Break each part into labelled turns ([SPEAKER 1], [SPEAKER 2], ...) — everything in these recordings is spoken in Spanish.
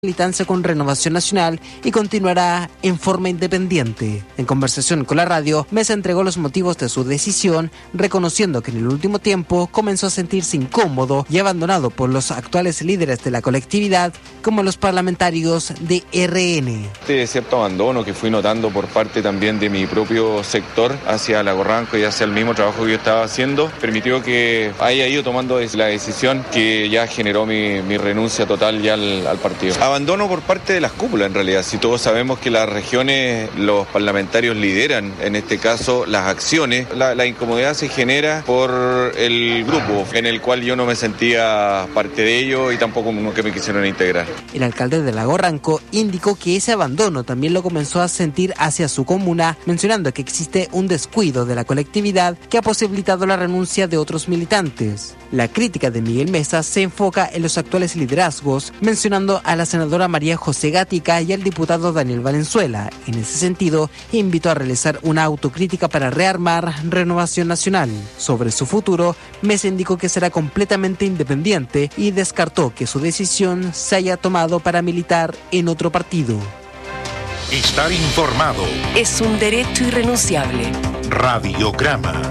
[SPEAKER 1] militancia con Renovación Nacional y continuará en forma independiente. En conversación con la radio, Mesa entregó los motivos de su decisión, reconociendo que en el último tiempo comenzó a sentirse incómodo y abandonado por los actuales líderes de la colectividad, como los parlamentarios de RN.
[SPEAKER 2] Este cierto abandono que fui notando por parte también de mi propio sector hacia Lago Ranco y hacia el mismo trabajo que yo estaba haciendo, permitió que haya ido tomando la decisión que ya generó mi renuncia total ya al partido. Abandono por parte de las cúpulas, en realidad. Si todos sabemos que las regiones, los parlamentarios lideran, en este caso, las acciones, la incomodidad se genera por el grupo en el cual yo no me sentía parte de ello y tampoco que me quisieron integrar.
[SPEAKER 1] El alcalde de Lago Ranco indicó que ese abandono también lo comenzó a sentir hacia su comuna, mencionando que existe un descuido de la colectividad que ha posibilitado la renuncia de otros militantes. La crítica de Miguel Mesa se enfoca en los actuales liderazgos, mencionando a la senadora María José Gatica y al diputado Daniel Valenzuela. En ese sentido, invitó a realizar una autocrítica para rearmar Renovación Nacional. Sobre su futuro, Mesa indicó que será completamente independiente y descartó que su decisión se haya tomado para militar en otro partido.
[SPEAKER 3] Estar informado
[SPEAKER 4] es un derecho irrenunciable.
[SPEAKER 3] Radiograma.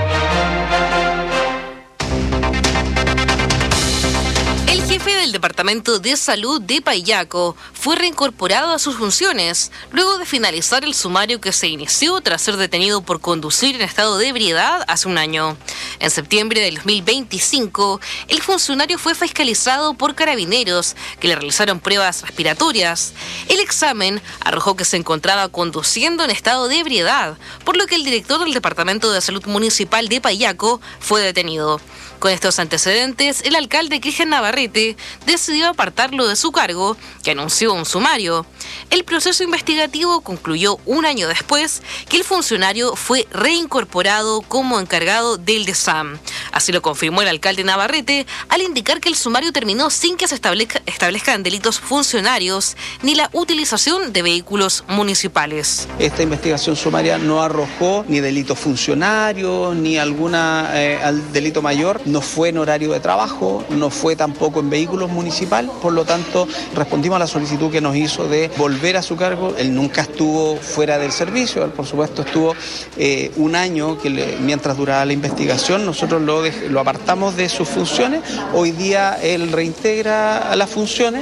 [SPEAKER 5] El Departamento de Salud de Payaco fue reincorporado a sus funciones luego de finalizar el sumario que se inició tras ser detenido por conducir en estado de ebriedad hace un año. En septiembre del 2025, el funcionario fue fiscalizado por carabineros que le realizaron pruebas respiratorias. El examen arrojó que se encontraba conduciendo en estado de ebriedad, por lo que el director del Departamento de Salud Municipal de Payaco fue detenido. Con estos antecedentes, el alcalde Cristian Navarrete decidió apartarlo de su cargo, que anunció un sumario. El proceso investigativo concluyó un año después que el funcionario fue reincorporado como encargado del DESAM. Así lo confirmó el alcalde Navarrete al indicar que el sumario terminó sin que se establezcan delitos funcionarios ni la utilización de vehículos municipales.
[SPEAKER 6] Esta investigación sumaria no arrojó ni delito funcionario ni alguna delito mayor. No fue en horario de trabajo, no fue tampoco en vehículos municipal, por lo tanto respondimos a la solicitud que nos hizo de volver a su cargo. Él nunca estuvo fuera del servicio, él por supuesto estuvo un año mientras duraba la investigación, nosotros lo apartamos de sus funciones, hoy día él reintegra las funciones.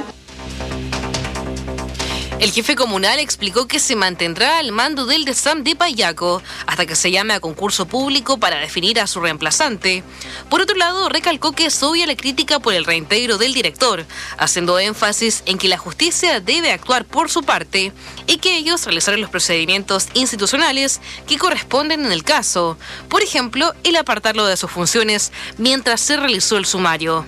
[SPEAKER 5] El jefe comunal explicó que se mantendrá al mando del DESAM de Payaco hasta que se llame a concurso público para definir a su reemplazante. Por otro lado, recalcó que es obvia la crítica por el reintegro del director, haciendo énfasis en que la justicia debe actuar por su parte y que ellos realizarán los procedimientos institucionales que corresponden en el caso. Por ejemplo, el apartarlo de sus funciones mientras se realizó el sumario.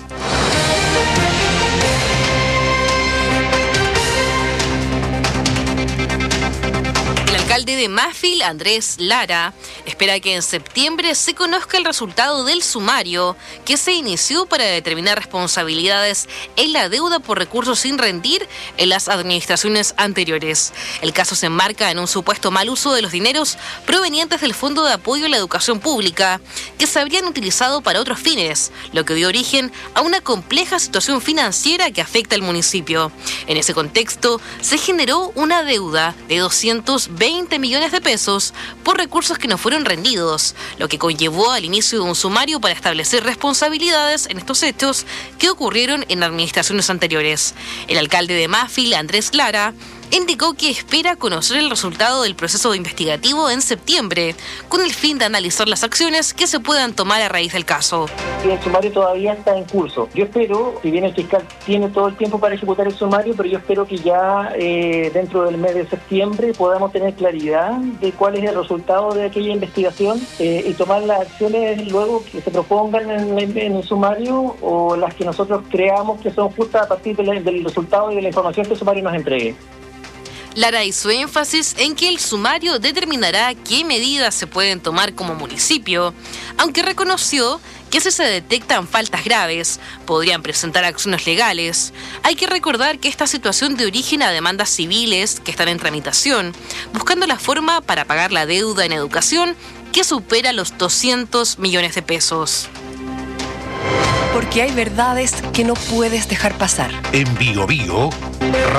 [SPEAKER 5] El alcalde de Mafil, Andrés Lara, espera que en septiembre se conozca el resultado del sumario que se inició para determinar responsabilidades en la deuda por recursos sin rendir en las administraciones anteriores. El caso se enmarca en un supuesto mal uso de los dineros provenientes del Fondo de Apoyo a la Educación Pública que se habrían utilizado para otros fines, lo que dio origen a una compleja situación financiera que afecta al municipio. En ese contexto, se generó una deuda de 220 millones de pesos por recursos que no fueron rendidos, lo que conllevó al inicio de un sumario para establecer responsabilidades en estos hechos que ocurrieron en administraciones anteriores. El alcalde de Mafil, Andrés Lara, indicó que espera conocer el resultado del proceso investigativo en septiembre, con el fin de analizar las acciones que se puedan tomar a raíz del caso.
[SPEAKER 7] El sumario todavía está en curso. Yo espero, si bien el fiscal tiene todo el tiempo para ejecutar el sumario, pero yo espero que ya dentro del mes de septiembre podamos tener claridad de cuál es el resultado de aquella investigación y tomar las acciones luego que se propongan en el sumario o las que nosotros creamos que son justas a partir del resultado y de la información que el sumario nos entregue.
[SPEAKER 5] Lara hizo énfasis en que el sumario determinará qué medidas se pueden tomar como municipio, aunque reconoció que si se detectan faltas graves, podrían presentar acciones legales. Hay que recordar que esta situación dio origen a demandas civiles que están en tramitación, buscando la forma para pagar la deuda en educación que supera los 200 millones de pesos.
[SPEAKER 4] Porque hay verdades que no puedes dejar pasar.
[SPEAKER 3] En Bio Bio